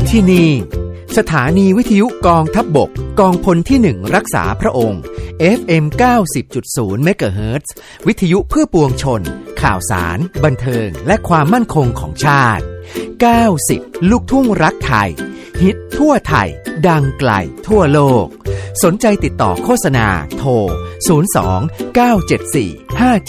ที่นี่สถานีวิทยุกองทัพบกกองพลที่1รักษาพระองค์ FM 90.0 เมกะเฮิรตซ์ วิทยุเพื่อปวงชนข่าวสารบันเทิงและความมั่นคงของชาติ90ลูกทุ่งรักไทยฮิตทั่วไทยดังไกลทั่วโลกสนใจติดต่อโฆษณาโทร02 974 5770